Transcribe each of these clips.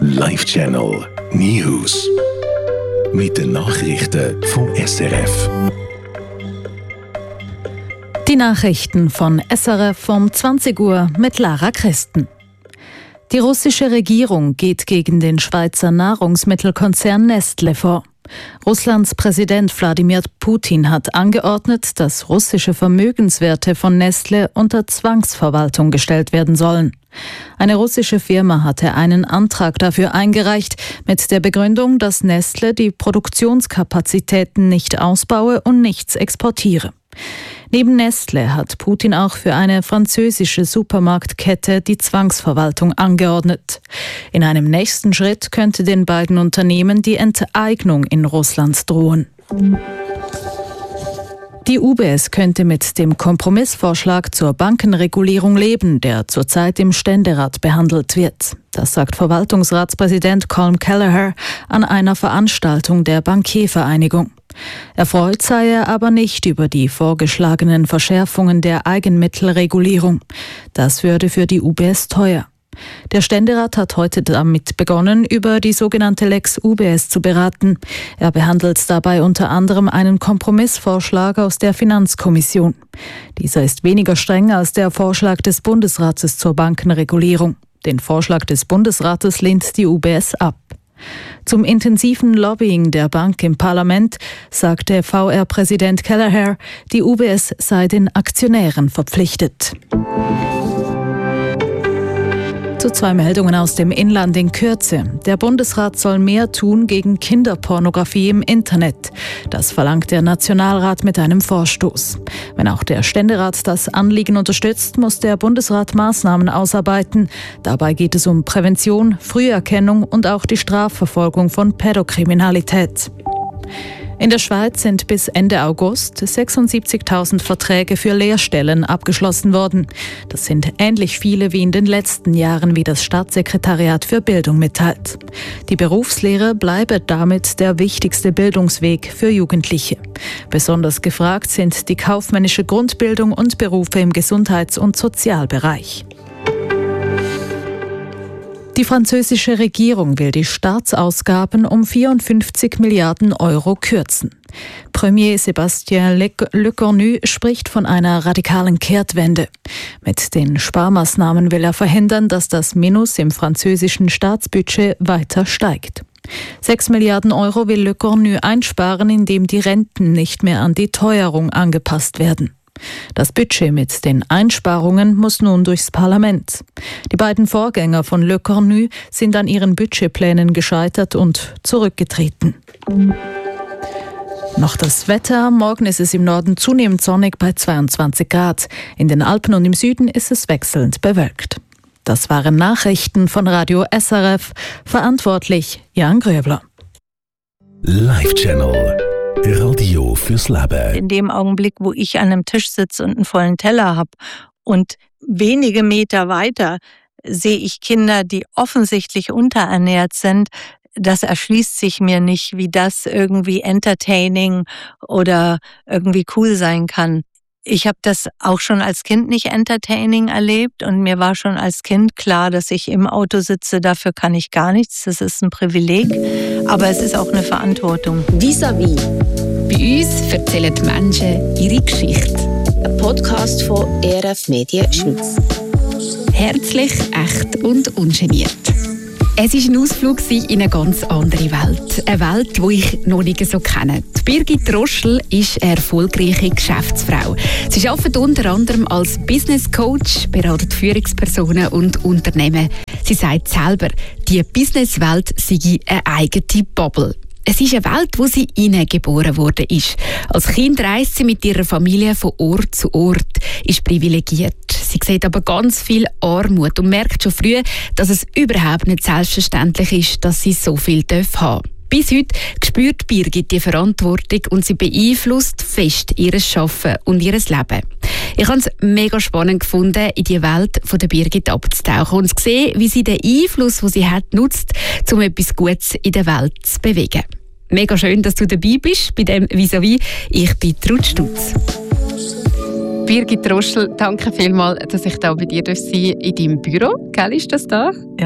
Live Channel News. Mit den Nachrichten vom SRF. Die Nachrichten von SRF um 20 Uhr mit Lara Christen. Die russische Regierung geht gegen den Schweizer Nahrungsmittelkonzern Nestlé vor. Russlands Präsident Wladimir Putin hat angeordnet, dass russische Vermögenswerte von Nestlé unter Zwangsverwaltung gestellt werden sollen. Eine russische Firma hatte einen Antrag dafür eingereicht, mit der Begründung, dass Nestlé die Produktionskapazitäten nicht ausbaue und nichts exportiere. Neben Nestlé hat Putin auch für eine französische Supermarktkette die Zwangsverwaltung angeordnet. In einem nächsten Schritt könnte den beiden Unternehmen die Enteignung in Russland drohen. Die UBS könnte mit dem Kompromissvorschlag zur Bankenregulierung leben, der zurzeit im Ständerat behandelt wird. Das sagt Verwaltungsratspräsident Colm Kelleher an einer Veranstaltung der Bankiervereinigung. Erfreut sei er aber nicht über die vorgeschlagenen Verschärfungen der Eigenmittelregulierung. Das würde für die UBS teuer. Der Ständerat hat heute damit begonnen, über die sogenannte Lex UBS zu beraten. Er behandelt dabei unter anderem einen Kompromissvorschlag aus der Finanzkommission. Dieser ist weniger streng als der Vorschlag des Bundesrates zur Bankenregulierung. Den Vorschlag des Bundesrates lehnt die UBS ab. Zum intensiven Lobbying der Bank im Parlament sagte VR-Präsident Kelleher, die UBS sei den Aktionären verpflichtet. Zu 2 Meldungen aus dem Inland in Kürze. Der Bundesrat soll mehr tun gegen Kinderpornografie im Internet. Das verlangt der Nationalrat mit einem Vorstoß. Wenn auch der Ständerat das Anliegen unterstützt, muss der Bundesrat Maßnahmen ausarbeiten. Dabei geht es um Prävention, Früherkennung und auch die Strafverfolgung von Pädokriminalität. In der Schweiz sind bis Ende August 76.000 Verträge für Lehrstellen abgeschlossen worden. Das sind ähnlich viele wie in den letzten Jahren, wie das Staatssekretariat für Bildung mitteilt. Die Berufslehre bleibe damit der wichtigste Bildungsweg für Jugendliche. Besonders gefragt sind die kaufmännische Grundbildung und Berufe im Gesundheits- und Sozialbereich. Die französische Regierung will die Staatsausgaben um 54 Milliarden Euro kürzen. Premier Sébastien Lecornu spricht von einer radikalen Kehrtwende. Mit den Sparmaßnahmen will er verhindern, dass das Minus im französischen Staatsbudget weiter steigt. 6 Milliarden Euro will Lecornu einsparen, indem die Renten nicht mehr an die Teuerung angepasst werden. Das Budget mit den Einsparungen muss nun durchs Parlament. Die beiden Vorgänger von Lecornu sind an ihren Budgetplänen gescheitert und zurückgetreten. Noch das Wetter. Morgen ist es im Norden zunehmend sonnig bei 22 Grad. In den Alpen und im Süden ist es wechselnd bewölkt. Das waren Nachrichten von Radio SRF. Verantwortlich Jan Gröbler. Live Channel. Radio fürs Leben. In dem Augenblick, wo ich an einem Tisch sitze und einen vollen Teller habe und wenige Meter weiter sehe ich Kinder, die offensichtlich unterernährt sind, das erschließt sich mir nicht, wie das irgendwie entertaining oder irgendwie cool sein kann. Ich habe das auch schon als Kind nicht entertaining erlebt und mir war schon als Kind klar, dass ich im Auto sitze, dafür kann ich gar nichts, das ist ein Privileg, aber es ist auch eine Verantwortung. Vis-à-vis. Bei uns erzählen die Menschen ihre Geschichte. Ein Podcast von ERF Medien Schweiz. Herzlich, echt und ungeniert. Es war ein Ausflug in eine ganz andere Welt. Eine Welt, die ich noch nicht so kenne. Die Birgit Roschel ist eine erfolgreiche Geschäftsfrau. Sie arbeitet unter anderem als Business Coach, beratet Führungspersonen und Unternehmen. Sie sagt selber, die Businesswelt sei eine eigene Bubble. Es ist eine Welt, wo sie hineingeboren worden ist. Als Kind reist sie mit ihrer Familie von Ort zu Ort, ist privilegiert. Sie sieht aber ganz viel Armut und merkt schon früh, dass es überhaupt nicht selbstverständlich ist, dass sie so viel haben darf. Bis heute spürt Birgit die Verantwortung und sie beeinflusst fest ihr Arbeiten und ihr Leben. Ich habe es mega spannend gefunden, in die Welt von der Birgit abzutauchen und zu sehen, wie sie den Einfluss, den sie hat, nutzt, um etwas Gutes in der Welt zu bewegen. Mega schön, dass du dabei bist bei dem Vis-à-vis. Ich bin Ruth Stutz. Birgit Roschel, danke vielmals, dass ich da bei dir sein darf in deinem Büro. Gell, ist das da? Ja.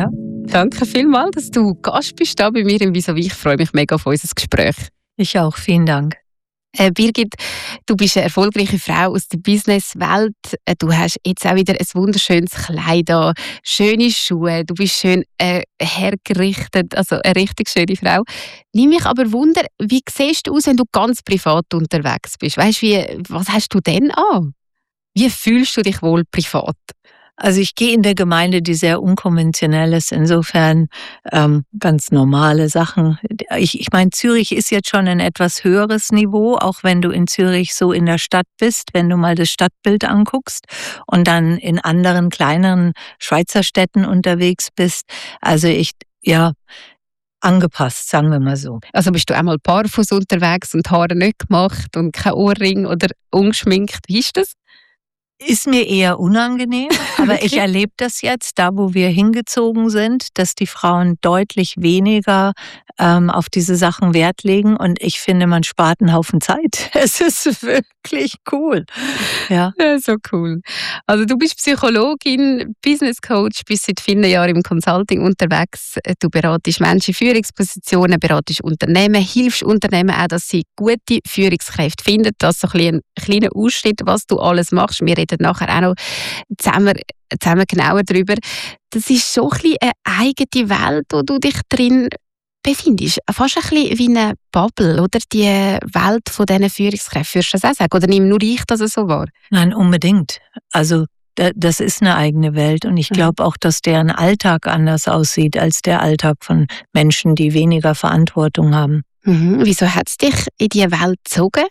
Danke vielmals, dass du Gast bist da bei mir im Vis-à-vis. Ich freue mich mega auf unser Gespräch. Ich auch, vielen Dank. Birgit, du bist eine erfolgreiche Frau aus der Businesswelt. Du hast jetzt auch wieder ein wunderschönes Kleid an, schöne Schuhe, du bist schön hergerichtet, also eine richtig schöne Frau. Nimm mich aber Wunder, wie siehst du aus, wenn du ganz privat unterwegs bist? Weißt du, was hast du denn an? Wie fühlst du dich wohl privat? Also ich gehe in der Gemeinde, die sehr unkonventionell ist, insofern ganz normale Sachen. Ich meine, Zürich ist jetzt schon ein etwas höheres Niveau, auch wenn du in Zürich so in der Stadt bist, wenn du mal das Stadtbild anguckst und dann in anderen kleineren Schweizer Städten unterwegs bist. Also angepasst, sagen wir mal so. Also bist du einmal barfuß unterwegs und Haare nicht gemacht und kein Ohrring oder ungeschminkt? Wie ist das? Ist mir eher unangenehm, aber ich erlebe das jetzt, da wo wir hingezogen sind, dass die Frauen deutlich weniger auf diese Sachen Wert legen und ich finde, man spart einen Haufen Zeit. Es ist wirklich cool. Ja, so cool. Also du bist Psychologin, Business Coach, bist seit vielen Jahren im Consulting unterwegs. Du beratest Menschen in Führungspositionen, beratest Unternehmen, hilfst Unternehmen auch, dass sie gute Führungskräfte finden. Das ist so ein kleiner Ausschnitt, was du alles machst. Wir reden nachher auch noch zusammen genauer darüber. Das ist so ein bisschen eine eigene Welt, wo du dich drin befindest. Fast ein bisschen wie eine Bubble, oder? Die Welt von diesen Führungskräften. Würdest du das auch sagen? Oder nimm nur ich das so wahr? Nein, unbedingt. Also das ist eine eigene Welt und ich glaube auch, dass deren Alltag anders aussieht als der Alltag von Menschen, die weniger Verantwortung haben. Wieso hat es dich in diese Welt gezogen?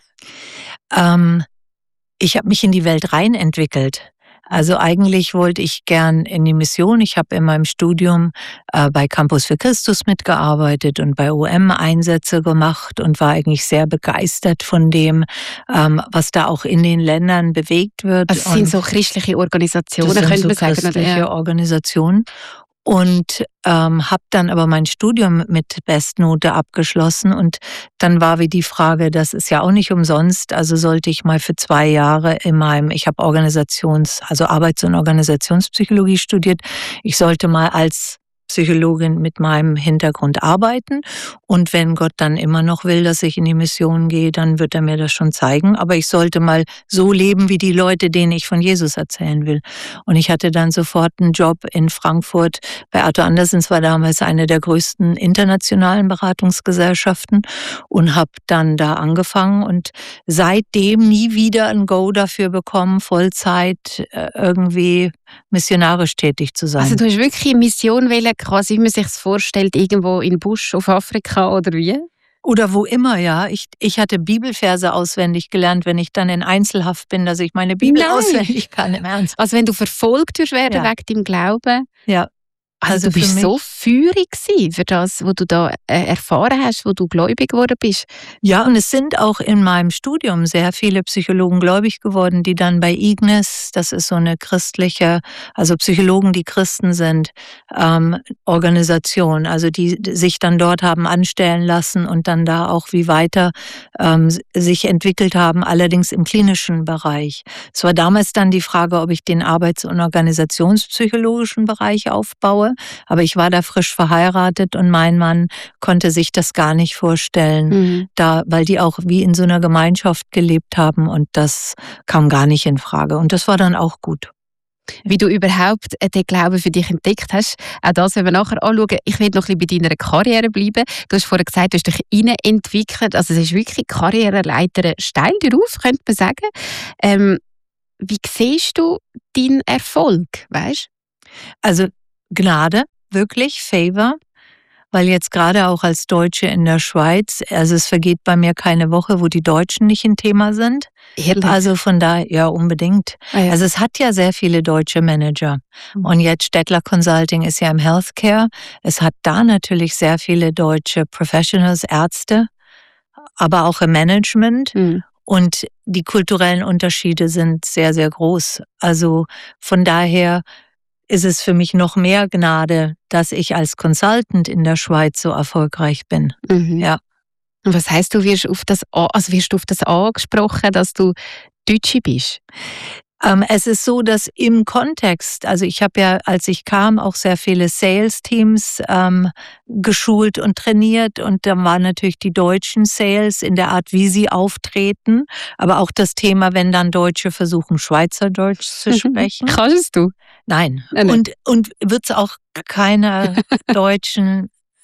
Ich habe mich in die Welt rein entwickelt. Also eigentlich wollte ich gern in die Mission. Ich habe in meinem Studium bei Campus für Christus mitgearbeitet und bei OM Einsätze gemacht und war eigentlich sehr begeistert von dem, was da auch in den Ländern bewegt wird. Also es sind so christliche Organisationen, könnte man sagen. Christliche Organisationen. Und habe dann aber mein Studium mit Bestnote abgeschlossen und dann war wie die Frage, das ist ja auch nicht umsonst, also sollte ich mal für 2 Jahre ich habe Arbeits- und Organisationspsychologie studiert, ich sollte mal als Psychologin mit meinem Hintergrund arbeiten und wenn Gott dann immer noch will, dass ich in die Mission gehe, dann wird er mir das schon zeigen, aber ich sollte mal so leben wie die Leute, denen ich von Jesus erzählen will. Und ich hatte dann sofort einen Job in Frankfurt bei Arthur Andersen, war damals eine der größten internationalen Beratungsgesellschaften und habe dann da angefangen und seitdem nie wieder ein Go dafür bekommen, Vollzeit irgendwie missionarisch tätig zu sein. Also du hast wirklich eine Mission wählen, quasi wie man sich es vorstellt, irgendwo in Busch auf Afrika oder wie? Oder wo immer, ja. Ich hatte Bibelverse auswendig gelernt, wenn ich dann in Einzelhaft bin, dass ich meine Bibel auswendig kann, im Ernst. Also wenn du verfolgt wirst werden wegen deinem Glauben? Ja. Also du bist so feurig für das, was du da erfahren hast, wo du gläubig geworden bist. Ja, und es sind auch in meinem Studium sehr viele Psychologen gläubig geworden, die dann bei Ignis, das ist so eine christliche, also Psychologen, die Christen sind, Organisation, also die sich dann dort haben anstellen lassen und dann da auch wie weiter sich entwickelt haben, allerdings im klinischen Bereich. Es war damals dann die Frage, ob ich den Arbeits- und Organisationspsychologischen Bereich aufbaue. Aber ich war da frisch verheiratet und mein Mann konnte sich das gar nicht vorstellen, weil die auch wie in so einer Gemeinschaft gelebt haben und das kam gar nicht in Frage. Und das war dann auch gut. Wie du überhaupt den Glauben für dich entdeckt hast, auch das werden wir nachher anschauen. Ich will noch ein bisschen bei deiner Karriere bleiben. Du hast vorher gesagt, du hast dich entwickelt. Also es ist wirklich Karriereleiter steil darauf, könnte man sagen. Wie siehst du deinen Erfolg, weißt? Also Gnade, wirklich, Favor, weil jetzt gerade auch als Deutsche in der Schweiz, also es vergeht bei mir keine Woche, wo die Deutschen nicht ein Thema sind. Ehrlich? Also von daher, ja, unbedingt. Ja. Also es hat ja sehr viele deutsche Manager. Und jetzt Stettler Consulting ist ja im Healthcare. Es hat da natürlich sehr viele deutsche Professionals, Ärzte, aber auch im Management. Und die kulturellen Unterschiede sind sehr, sehr groß. Also von daher ist es für mich noch mehr Gnade, dass ich als Consultant in der Schweiz so erfolgreich bin. Ja. Und was heisst, wirst du auf das angesprochen, dass du Deutsche bist? Es ist so, dass im Kontext, also ich habe ja, als ich kam, auch sehr viele Sales-Teams geschult und trainiert und dann waren natürlich die deutschen Sales in der Art, wie sie auftreten, aber auch das Thema, wenn dann Deutsche versuchen, Schweizerdeutsch zu sprechen. Kannst du? Nein. Nein. Und wird es auch keiner deutschen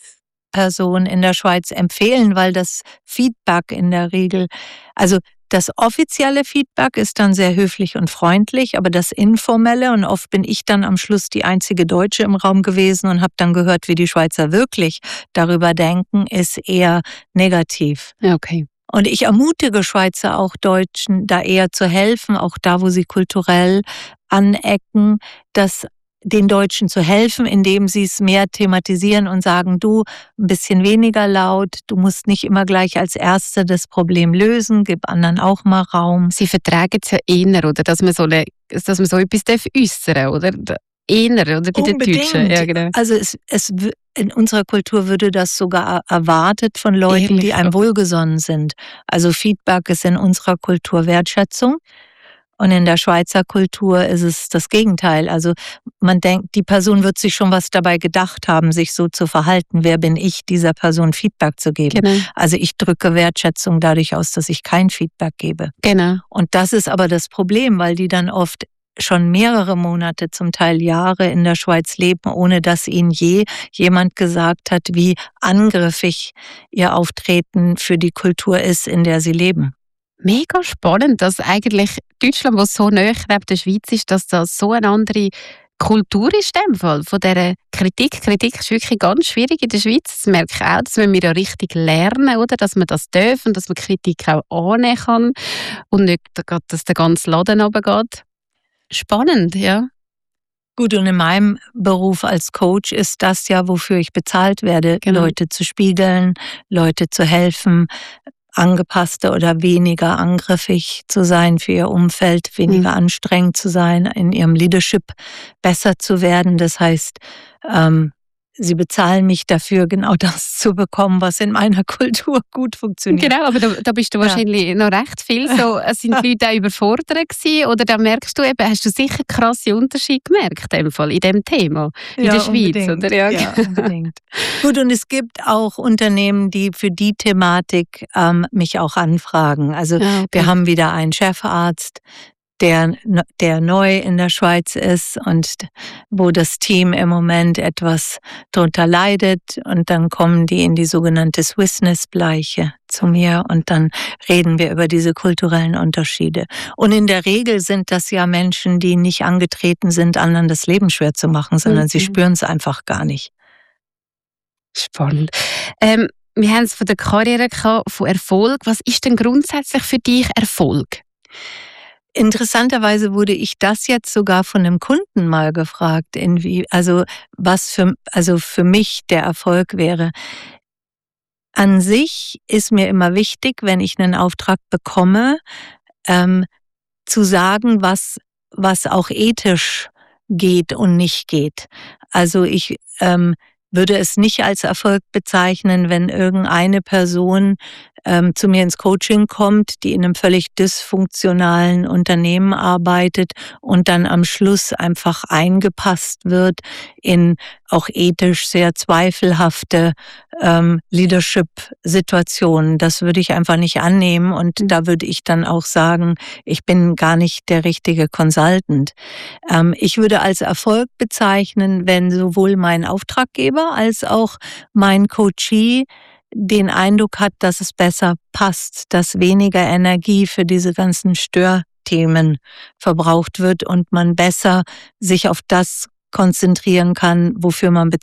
Person in der Schweiz empfehlen, weil das Feedback in der Regel, also das offizielle Feedback ist dann sehr höflich und freundlich, aber das informelle, und oft bin ich dann am Schluss die einzige Deutsche im Raum gewesen und habe dann gehört, wie die Schweizer wirklich darüber denken, ist eher negativ. Okay. Und ich ermutige Schweizer, auch Deutschen, da eher zu helfen, auch da, wo sie kulturell anecken, dass den Deutschen zu helfen, indem sie es mehr thematisieren und sagen, du, ein bisschen weniger laut, du musst nicht immer gleich als Erste das Problem lösen, gib anderen auch mal Raum. Sie vertragen es ja eher, oder? Dass man so etwas äußern darf, oder? Eher, oder bei den Deutschen. Ja, genau. Also in unserer Kultur würde das sogar erwartet von Leuten, Ehrlich, die einem wohlgesonnen sind. Also Feedback ist in unserer Kultur Wertschätzung. Und in der Schweizer Kultur ist es das Gegenteil. Also man denkt, die Person wird sich schon was dabei gedacht haben, sich so zu verhalten. Wer bin ich, dieser Person Feedback zu geben? Genau. Also ich drücke Wertschätzung dadurch aus, dass ich kein Feedback gebe. Genau. Und das ist aber das Problem, weil die dann oft schon mehrere Monate, zum Teil Jahre in der Schweiz leben, ohne dass ihnen je jemand gesagt hat, wie angriffig ihr Auftreten für die Kultur ist, in der sie leben. Mega spannend, dass eigentlich Deutschland, was so nahe neben der Schweiz ist, dass das so eine andere Kultur ist in dem Fall. Von dieser Kritik. Kritik ist wirklich ganz schwierig in der Schweiz. Das merke ich auch, das müssen wir ja richtig lernen, oder? Dass man das darf und dass man Kritik auch annehmen kann und nicht, dass der ganze Laden runtergeht. Spannend, ja. Gut, und in meinem Beruf als Coach ist das ja, wofür ich bezahlt werde, Genau. Leute zu spiegeln, Leute zu helfen, angepasster oder weniger angriffig zu sein für ihr Umfeld, weniger anstrengend zu sein, in ihrem Leadership besser zu werden. Das heißt, sie bezahlen mich dafür, genau das zu bekommen, was in meiner Kultur gut funktioniert. Genau, aber da bist du wahrscheinlich noch recht viel so. Sind die Leute auch überfordert gewesen? Oder da merkst du eben, hast du sicher krasse Unterschiede gemerkt in dem Fall, in dem Thema, in der Schweiz, oder? Ja, unbedingt. Gut, und es gibt auch Unternehmen, die für die Thematik mich auch anfragen. Also wir haben wieder einen Chefarzt, der neu in der Schweiz ist und wo das Team im Moment etwas drunter leidet, und dann kommen die in die sogenannte Swissness-Bleiche zu mir und dann reden wir über diese kulturellen Unterschiede. Und in der Regel sind das ja Menschen, die nicht angetreten sind, anderen das Leben schwer zu machen, sondern sie spüren es einfach gar nicht. Spannend. Wir haben es von der Karriere gehabt, von Erfolg. Was ist denn grundsätzlich für dich Erfolg? Interessanterweise wurde ich das jetzt sogar von einem Kunden mal gefragt, was für mich der Erfolg wäre. An sich ist mir immer wichtig, wenn ich einen Auftrag bekomme, zu sagen, was auch ethisch geht und nicht geht. Also ich würde es nicht als Erfolg bezeichnen, wenn irgendeine Person zu mir ins Coaching kommt, die in einem völlig dysfunktionalen Unternehmen arbeitet und dann am Schluss einfach eingepasst wird in auch ethisch sehr zweifelhafte Leadership-Situationen. Das würde ich einfach nicht annehmen, und da würde ich dann auch sagen, ich bin gar nicht der richtige Consultant. Ich würde als Erfolg bezeichnen, wenn sowohl mein Auftraggeber als auch mein Coachee den Eindruck hat, dass es besser passt, dass weniger Energie für diese ganzen Störthemen verbraucht wird und man besser sich auf das konzentrieren kann, wofür man bezahlt